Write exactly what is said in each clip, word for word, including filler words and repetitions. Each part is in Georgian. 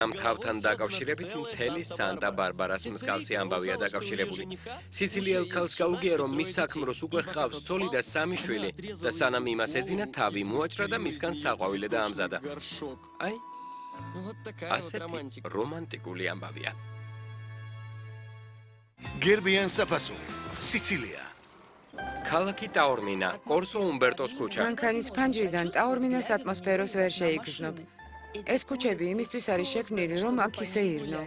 ამ თავთან დაკავშირებით მთელი სანტა-ბარბარას მსგავსი ამბავია დაკავშირებული. სიცილიელ ქალს გაუგია, რომ მის საქმროს უკვე ჰყავს ცოლი და სამი შვილი და სანამ იმას ეძინა, თავი მოაჭრა და მისგან საყვავილი დაამზადა. აი, ასეთი რომანტიკული ამბავია. გერბიან საფასური, სიცილია. ქალაქი ტაორმინა, კორსო უმბერტოს ქუჩა. მანქანის ფანჯრიდან ტაორმინას ატმოსფეროს ვერ შეიგრძნობ. ეს ქუჩები იმისთვის არის შექმნილი, რომ აქ ისე ირნო.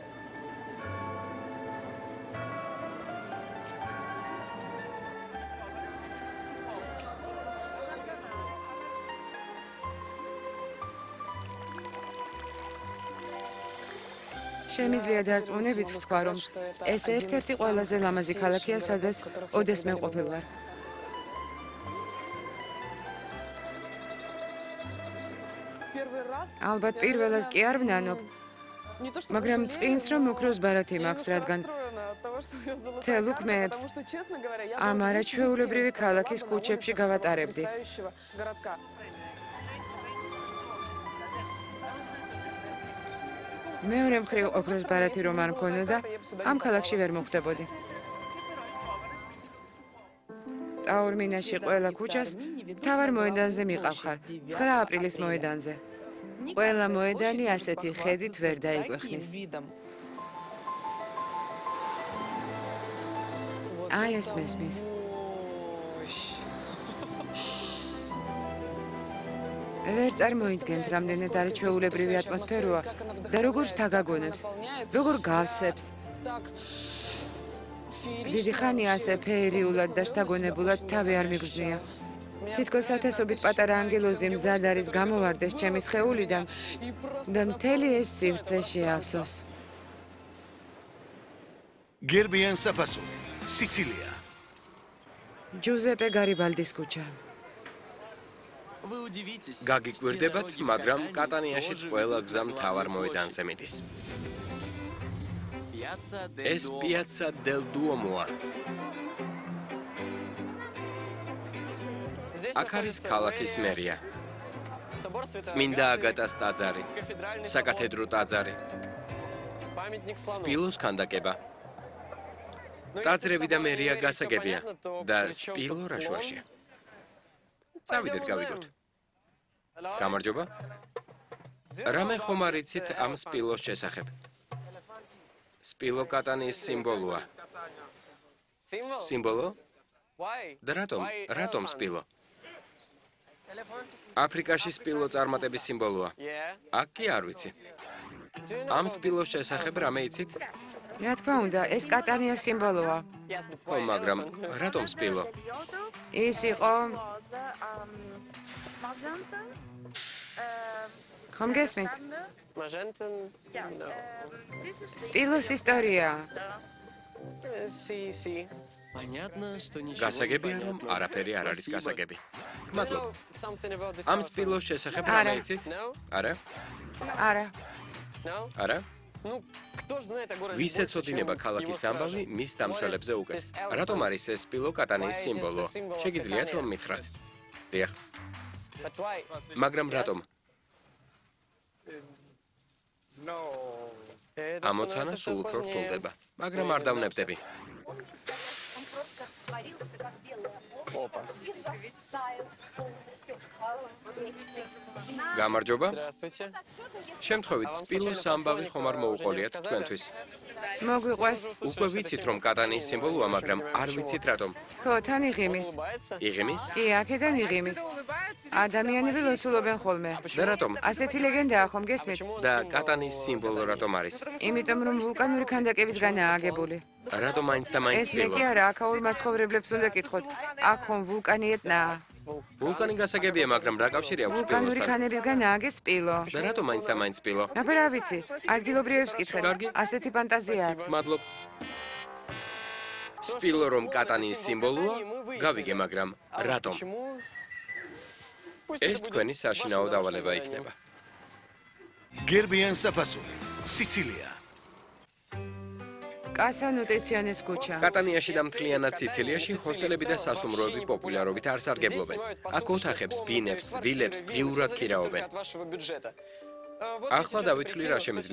შემიძლია დარწმუნებით ვთქვა, რომ ეს ერთ-ერთი ყველაზე ლამაზი ქალაქია, სადაც ოდესმე ყოფილ ვარ. ალბათ პირველად კი არ ვნანობ, მაგრამ წინს რომ ოქროს ბარათი მაქვს, რადგან მთელ უქმეებს ამ არაჩვეულებრივი ქალაქის ქუჩებში გავატარებდი. მეორე მხრივ ოქროს ბარათი რომ არ მქონოდა, ამ ქალაქში ვერ მოხვდებოდი. ტაორმინაში ყველა ქუჩას მთავარ მოედანზე მიყავხარ, ცხრა აპრილის მოედანზე. ყველა მოედანი ასეთი ხედით ვერ დაიგვეხნის. აი ეს მესმის. ვერ წარმოიდგენთ, რამდენად არაჩვეულებრივი ატმოსფეროა და როგორ შთაგაგონებს, როგორ გავსებს. დიდი ხანი ასე ფეერიულად და შთაგონებულად თავი არ მიგრძნია. თითქოს ათასობით პატარა ანგელოზი მზად არის გამოვარდეს ჩემი სხეულიდან და მთელი ეს სივრცე შეავსოს. გერბიან საფასური, სიცილია. ჯუზეპე გარიბალდის ქუჩა. გაგიკვირდებათ, მაგრამ კატანიაშიც ყველა გზა მთავარ მოედანზე მიდის. ეს პიაცა დელ დუომოა. აქ არის ქალაქის მერია. წმინდა აგატას ტაძარი, საკათედრო ტაძარი, სპილოს ქანდაკება. ტაძრები და მერია გასაგებია და სპილო რაშუაშია. წავიდეთ, გავიგოთ. გამარჯობა. რამე ხომ არ იცით ამ სპილოს შესახებ? სპილო კატანიის სიმბოლოა. სიმბოლო? და რატომ? რატომ სპილო? აფრიკაში სპილო წარმატების სიმბოლოა. აქ კი არ ვიცი. ამ სპილოს შესახებ რამე იცით? რა თქმა უნდა, ეს კატანიას სიმბოლოა. ხო, მაგრამ რატომ სპილო? ის იყო ხომ გესმით? სპილოს ისტორია. გასაგებია, რომ არაფერი არ არის გასაგები. მადლობ. ამ სპილოს შესახებ რამე იცით? არა? არა. არა? ვის ეცოდინება ქალაქის ამბავი მის დამცველებზე უკეთ? რატომ არის ეს სპილო კატანიის სიმბოლო? შეგიძლიათ რომ მითხრათ? დიახ. მაგრამ რატომ? ამოცანა სულ უფრო რთულდება, მაგრამ არ დავნებდები. გამარჯობა. შემთხვევით სპილოს ამბავი ხომ არ მოუყოლიათ თქვენთვის? მოგვიყვეს. უკვე ვიცით რომ კატანიის სიმბოლოა, მაგრამ არ ვიცით რატომ. ხო, თან იღიმის. იღიმის? კი, აქედან იღიმის. ადამიანები ლოცულობენ ხოლმე. და რატომ? ასეთი ლეგენდაა, ხომ გესმით? და კატანიის სიმბოლო რატომ არის? იმიტომ რომ ვულკანური ქანდაკებისგანაა აგებული. რატომ მაინც და მაინც ეს მე სპილო? კი არა, აქაურ მაცხოვრებლებს უნდა კითხოთ. აქ ხომ ვულკანი ეტნაა? ვულკანი გასაგებია, მაგრამ რა კავშირი აქვს ვულკანური სპილოსთან? ქანებისგან ააგეს სპილო. და რატომ მაინც და მაინც სპილო? აბა რა ვიცი, ადგილობრივებს კითხეთ. კარგი. ასეთი ფანტაზია აქვს. მადლობ. სპილო რომ კატანიის სიმბოლოა, გავიგე, მაგრამ რატომ? ეს თქვენი საშინაო დავალება იქნება. გერბიან საფასური, სიცილია. კასა ნუტრიციონის ქუჩა. კატანიაში და მთლიანად სიცილიაში ჰოსტელები და სასტუმროები პოპულარობით არ სარგებლობენ. აქ ოთახებს, ბინებს, ვილებს დღიურად ქირაობენ. ახლა დავითვლი რა შემიძლია